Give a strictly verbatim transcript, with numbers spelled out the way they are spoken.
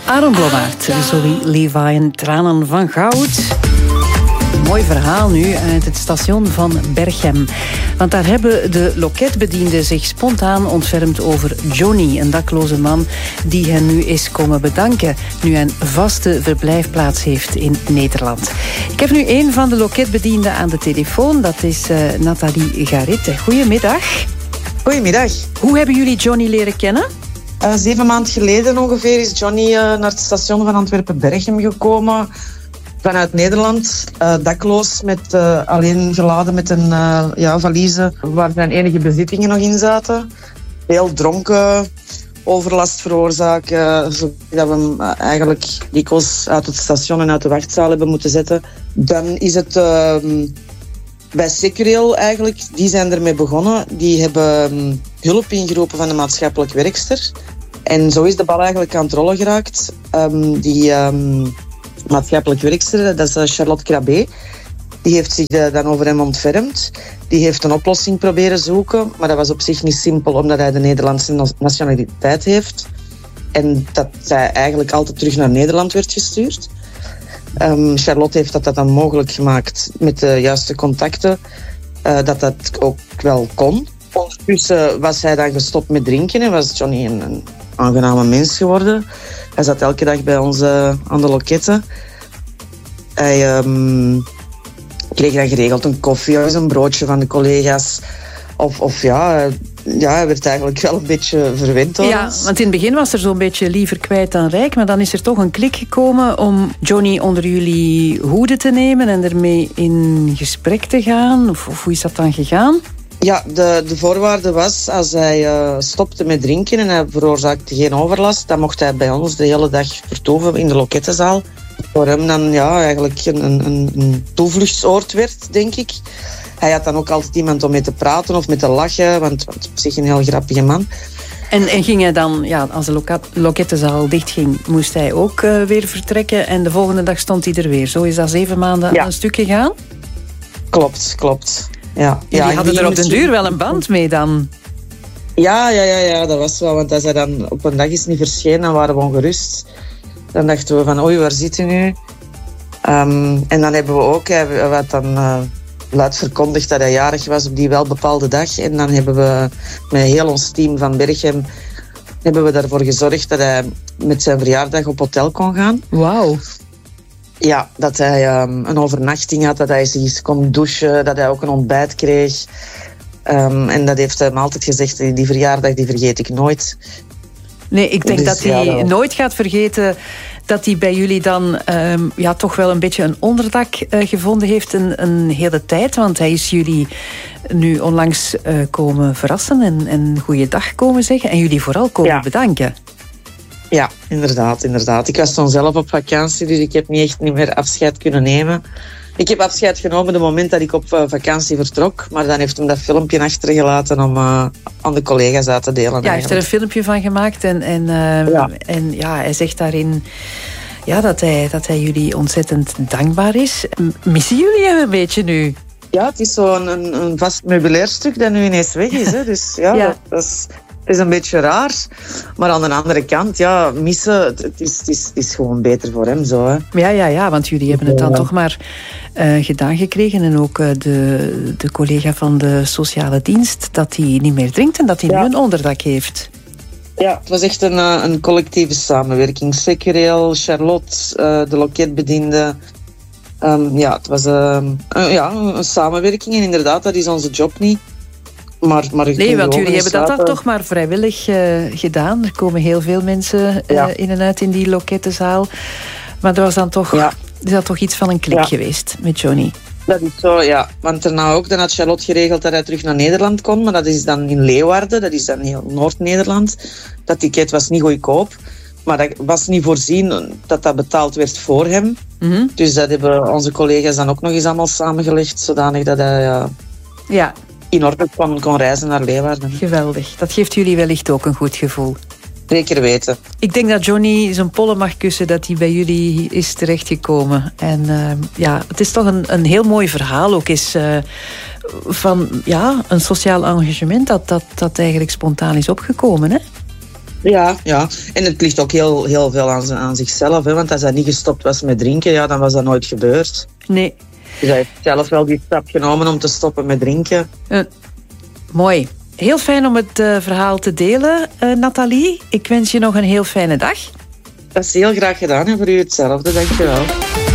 Aaron Blommaert, Zoe Levi en Tranen van Goud. Mooi verhaal nu uit het station van Berchem. Want daar hebben de loketbedienden zich spontaan ontfermd over Johnny, een dakloze man die hen nu is komen bedanken, nu hij een vaste verblijfplaats heeft in Nederland. Ik heb nu een van de loketbedienden aan de telefoon. Dat is uh, Nathalie Garit. Goedemiddag. Goedemiddag. Hoe hebben jullie Johnny leren kennen? Uh, zeven maanden geleden ongeveer is Johnny uh, naar het station van Antwerpen-Berchem gekomen. Vanuit Nederland, uh, dakloos, met, uh, alleen geladen met een uh, ja, valise waar zijn enige bezittingen nog in zaten. Heel dronken, overlast veroorzaken, zodat we hem uh, eigenlijk dikwijls uit het station en uit de wachtzaal hebben moeten zetten. Dan is het uh, bij Securail eigenlijk, die zijn ermee begonnen. Die hebben um, hulp ingeroepen van de maatschappelijk werkster. En zo is de bal eigenlijk aan het rollen geraakt. Um, die... Um, maatschappelijk werkster, dat is Charlotte Crabé. Die heeft zich dan over hem ontfermd. Die heeft een oplossing proberen zoeken, maar dat was op zich niet simpel, omdat hij de Nederlandse nationaliteit heeft. En dat hij eigenlijk altijd terug naar Nederland werd gestuurd. Um, Charlotte heeft dat, dat dan mogelijk gemaakt met de juiste contacten, uh, dat dat ook wel kon. Ondertussen was hij dan gestopt met drinken en was Johnny een, een aangename mens geworden. Hij zat elke dag bij ons uh, aan de loketten. Hij um, kreeg dan geregeld een koffie of een broodje van de collega's. Of, of ja, ja, hij werd eigenlijk wel een beetje verwend door Ja, ons. want in het begin was er zo'n beetje liever kwijt dan rijk. Maar dan is er toch een klik gekomen om Johnny onder jullie hoede te nemen en ermee in gesprek te gaan. Of, of hoe is dat dan gegaan? Ja, de, de voorwaarde was, als hij uh, stopte met drinken en hij veroorzaakte geen overlast, dan mocht hij bij ons de hele dag vertoeven in de lokettenzaal. Voor hem dan ja, eigenlijk een, een, een toevluchtsoord werd, denk ik. Hij had dan ook altijd iemand om mee te praten of met te lachen, want, want op zich een heel grappige man. En, en ging hij dan, ja, als de loka- lokettenzaal dichtging, moest hij ook uh, weer vertrekken en de volgende dag stond hij er weer. Zo is dat zeven maanden ja. aan een stuk gegaan? Klopt, klopt. Ja, Jullie ja, hadden er op den duur wel een band mee dan? Ja, ja, ja, ja, dat was wel. Want als hij dan op een dag is niet verschenen, dan waren we ongerust. Dan dachten we van, oei, waar zit hij nu? Um, en dan hebben we ook, hij had dan uh, luid verkondigd dat hij jarig was op die wel bepaalde dag. En dan hebben we met heel ons team van Berchem hebben we ervoor gezorgd dat hij met zijn verjaardag op hotel kon gaan. Wauw. Ja, dat hij um, een overnachting had, dat hij zich kon douchen, dat hij ook een ontbijt kreeg. Um, en dat heeft hij hem altijd gezegd, die verjaardag die vergeet ik nooit. Nee, ik denk dus, dat hij ja, dat... nooit gaat vergeten dat hij bij jullie dan um, ja, toch wel een beetje een onderdak uh, gevonden heeft een, een hele tijd. Want hij is jullie nu onlangs uh, komen verrassen en, en goeiedag komen zeggen. En jullie vooral komen ja. bedanken. Ja, inderdaad, inderdaad. Ik was toen zelf op vakantie, dus ik heb niet echt niet meer afscheid kunnen nemen. Ik heb afscheid genomen op het moment dat ik op uh, vakantie vertrok. Maar dan heeft hem dat filmpje achtergelaten om uh, aan de collega's uit te delen. Ja, hij heeft er een filmpje van gemaakt. En, en, uh, ja. en ja, hij zegt daarin ja, dat, hij, dat hij jullie ontzettend dankbaar is. Missen jullie hem een beetje nu? Ja, het is zo'n een, een vast meubilairstuk dat nu ineens weg is. Hè. Dus ja, ja. Dat, dat is... Het is een beetje raar, maar aan de andere kant, ja, missen, het is, het is, het is gewoon beter voor hem zo. Hè. Ja, ja, ja, want jullie hebben het dan ja. toch maar uh, gedaan gekregen. En ook uh, de, de collega van de sociale dienst, dat hij niet meer drinkt en dat hij ja. nu een onderdak heeft. Ja, het was echt een, een collectieve samenwerking. Securail, Charlotte, uh, de loketbediende. Um, ja, het was uh, een, ja, een samenwerking en inderdaad, dat is onze job niet. Maar, maar nee, want jullie hebben dat dan toch maar vrijwillig uh, gedaan. Er komen heel veel mensen uh, ja. in en uit in die lokettenzaal. Maar er was dan toch, ja. is dat toch iets van een klik ja. geweest met Johnny? Dat is zo, ja. Want daarna ook, dan had Charlotte geregeld dat hij terug naar Nederland kon. Maar dat is dan in Leeuwarden, dat is dan heel Noord-Nederland. Dat ticket was niet goedkoop. Maar dat was niet voorzien dat dat betaald werd voor hem. Mm-hmm. Dus dat hebben onze collega's dan ook nog eens allemaal samengelegd. Zodanig dat hij... Uh, ja. in orde kon, kon reizen naar Leeuwarden. Geweldig. Dat geeft jullie wellicht ook een goed gevoel. Zeker weten. Ik denk dat Johnny zijn pollen mag kussen dat hij bij jullie is terechtgekomen. En uh, ja, het is toch een, een heel mooi verhaal ook is uh, van ja, een sociaal engagement dat, dat, dat eigenlijk spontaan is opgekomen, hè? Ja, ja. En het ligt ook heel, heel veel aan, aan zichzelf. Hè? Want als hij niet gestopt was met drinken, ja, dan was dat nooit gebeurd. Nee. Dus hij heeft zelf wel die stap genomen om te stoppen met drinken. Uh, mooi. Heel fijn om het uh, verhaal te delen, uh, Nathalie. Ik wens je nog een heel fijne dag. Dat is heel graag gedaan en voor u hetzelfde. Dank je wel.